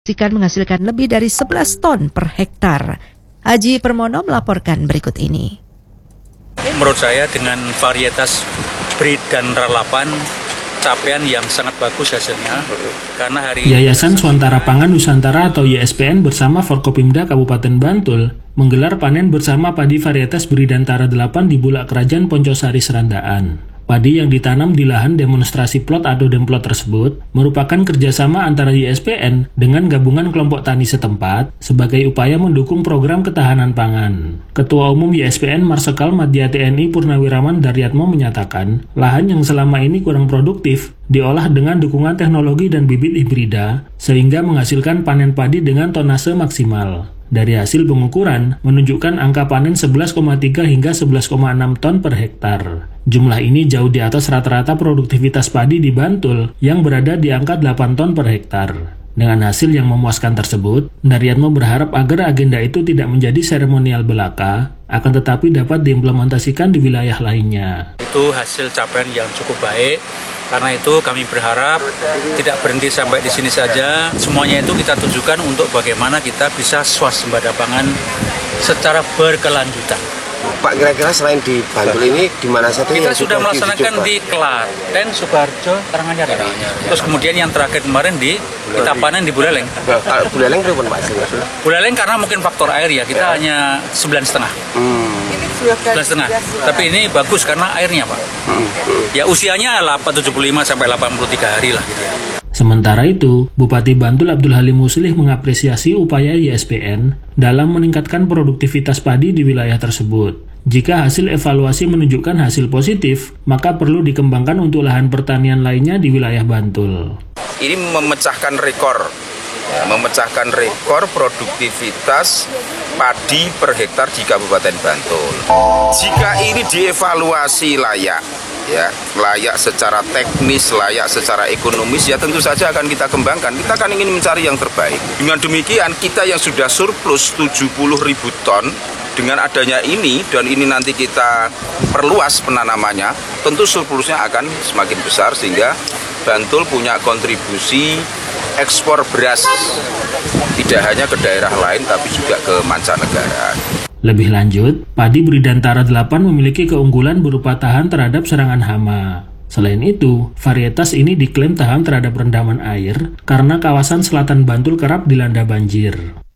menghasilkan lebih dari 11 ton per hektar. Haji Permono melaporkan berikut ini. Menurut saya dengan varietas breed dan ralapan, capaian yang sangat bagus hasilnya. Karena hari Yayasan Swantara Pangan Nusantara atau YSPN bersama Forkopimda Kabupaten Bantul menggelar panen bersama padi varietas Bridantara 8 di Bulak Kerajaan Poncosari Serandaan. Padi yang ditanam di lahan demonstrasi plot atau demplot tersebut merupakan kerjasama antara YSPN dengan gabungan kelompok tani setempat sebagai upaya mendukung program ketahanan pangan. Ketua Umum YSPN Marsikal Madya TNI Purnawiraman Daryatmo menyatakan, lahan yang selama ini kurang produktif diolah dengan dukungan teknologi dan bibit hibrida sehingga menghasilkan panen padi dengan tonase maksimal. Dari hasil pengukuran, menunjukkan angka panen 11,3 hingga 11,6 ton per hektar. Jumlah ini jauh di atas rata-rata produktivitas padi di Bantul yang berada di angka 8 ton per hektar. Dengan hasil yang memuaskan tersebut, Daryatmo berharap agar agenda itu tidak menjadi seremonial belaka, akan tetapi dapat diimplementasikan di wilayah lainnya. Itu hasil capaian yang cukup baik. Karena itu kami berharap tidak berhenti sampai di sini saja. Semuanya itu kita tujukan untuk bagaimana kita bisa swasembada pangan secara berkelanjutan. Pak, kira-kira selain di Bantul ini di mana saja kita sudah melaksanakan di Klaten, Sukoharjo, Karanganyar. Terus kemudian yang terakhir kemarin kita panen di Buleleng. Buleleng berapa Pak? Buleleng karena mungkin faktor air ya, kita hanya 9,5. 9,5. Tapi ini bagus karena airnya Pak. Ya usianya 75 sampai 83 hari lah gitu ya. Sementara itu, Bupati Bantul Abdul Halim Muslih mengapresiasi upaya YSPN dalam meningkatkan produktivitas padi di wilayah tersebut. Jika hasil evaluasi menunjukkan hasil positif, maka perlu dikembangkan untuk lahan pertanian lainnya di wilayah Bantul. Ini memecahkan rekor produktivitas padi per hektar di Kabupaten Bantul. Jika ini dievaluasi layak secara teknis, layak secara ekonomis, ya tentu saja akan kita kembangkan. Kita akan ingin mencari yang terbaik. Dengan demikian, kita yang sudah surplus 70.000 ton, dengan adanya ini, dan ini nanti kita perluas penanamannya, tentu surplusnya akan semakin besar, sehingga Bantul punya kontribusi ekspor beras, tidak hanya ke daerah lain, tapi juga ke mancanegara. Lebih lanjut, padi Bridantara 8 memiliki keunggulan berupa tahan terhadap serangan hama. Selain itu, varietas ini diklaim tahan terhadap rendaman air karena kawasan selatan Bantul kerap dilanda banjir.